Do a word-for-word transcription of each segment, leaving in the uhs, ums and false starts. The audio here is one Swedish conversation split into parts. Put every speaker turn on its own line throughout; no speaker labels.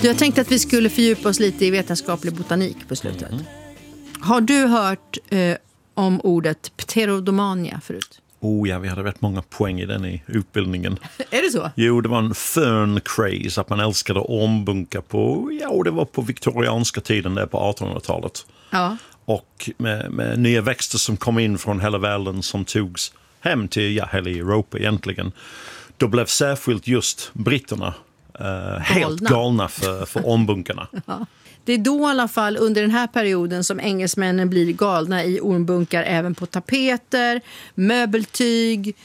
Jag tänkte att vi skulle fördjupa oss lite i vetenskaplig botanik på slutet. Mm. Har du hört eh, om ordet pterodomania förut?
Oh ja, vi hade rätt många poäng i den i utbildningen.
Är det så?
Jo, det var en fern craze att man älskade ormbunkar på, ja, det var på viktorianska tiden där på artonhundratalet.
Ja.
Och med, med nya växter som kom in från hela världen som togs hem till, ja, hela Europa egentligen. Då blev särskilt just britterna eh, helt galna för, för ormbunkarna.
Ja. Det är då i alla fall under den här perioden som engelsmännen blir galna i ormbunkar även på tapeter, möbeltyg,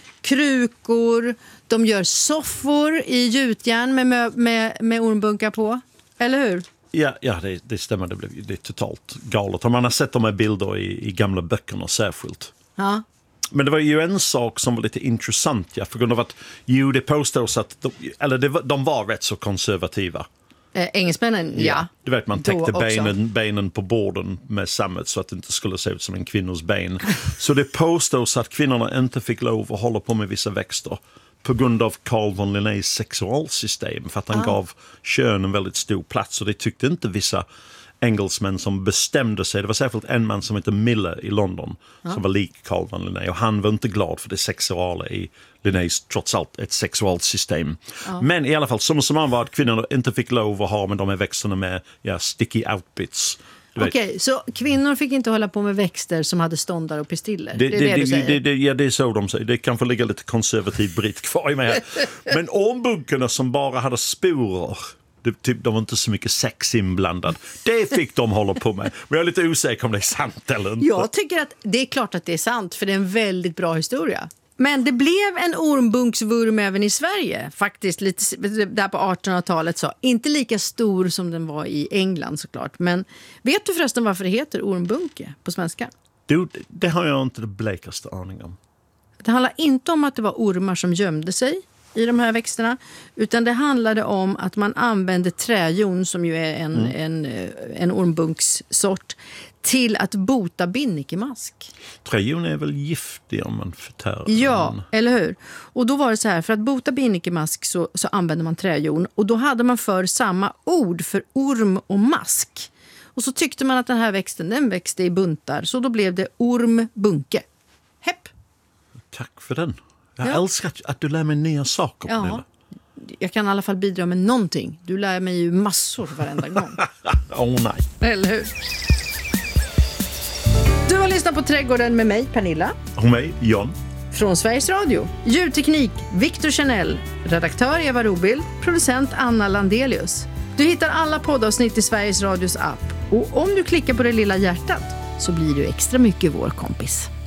krukor. De gör soffor i gjutjärn med, med, med, med ormbunkar på. Eller hur?
Ja, ja det, det stämmer. Det, blev, det är totalt galet. Och man har sett de här bilder i, i gamla böckerna särskilt.
Ja.
Men det var ju en sak som var lite intressant, ja, för grund av att ju det påstås att de, eller det var, de var rätt så konservativa.
Eh, engelsmännen, ja. ja.
Du vet, man täckte benen, benen på borden med sammet så att det inte skulle se ut som en kvinnors ben. Så det påstås att kvinnorna inte fick lov att hålla på med vissa växter på grund av Carl von Linnés sexualsystem, för att han ah. gav könen väldigt stor plats, och det tyckte inte vissa engelsmän som bestämde sig. Det var särskilt en man som heter Miller i London ah. som var lik Carl von Linné, och han var inte glad för det sexuella i Linnés, trots allt ett sexualsystem. Ah. Men i alla fall, som som han var att kvinnorna inte fick lov att ha med de här växterna med ja, sticky outbits.
Okej, okay, så kvinnor fick inte hålla på med växter som hade ståndar och pistiller?
Det,
det är det, det du säger?
Det, det, ja, det är så de säger. Det kan få ligga lite konservativ britt kvar i mig här. Men ormbunkarna som bara hade sporer, det, typ, de var inte så mycket sex inblandad. Det fick de hålla på med. Men jag är lite osäker om det är sant eller inte.
Jag tycker att det är klart att det är sant, för det är en väldigt bra historia. Men det blev en ormbunksvurm även i Sverige, faktiskt lite där på artonhundratalet. Så. Inte lika stor som den var i England såklart. Men vet du förresten varför det heter ormbunke på svenska?
Du, det har jag inte det blekaste aning om.
Det handlar inte om att det var ormar som gömde sig i de här växterna, utan det handlade om att man använde träjon, som ju är en, mm. en, en ormbunkssort, till att bota binnikemask.
Träjon är väl giftig om man förtär.
Ja, men... eller hur? Och då var det så här, för att bota binnikemask så, så använde man träjon. Och då hade man för samma ord för orm och mask. Och så tyckte man att den här växten, den växte i buntar. Så då blev det ormbunke. Hepp!
Tack för den. Jag
ja.
älskar att du lär mig nya saker,
ja.
Pernilla.
Jag kan i alla fall bidra med någonting. Du lär mig ju massor varenda gång.
Åh oh, nej.
Eller hur? Du har lyssnat på Trädgården med mig, Pernilla.
Och mig, John.
Från Sveriges Radio. Ljudteknik, Victor Chanel. Redaktör Eva Robild. Producent Anna Landelius. Du hittar alla poddavsnitt i Sveriges Radios app. Och om du klickar på det lilla hjärtat så blir du extra mycket vår kompis.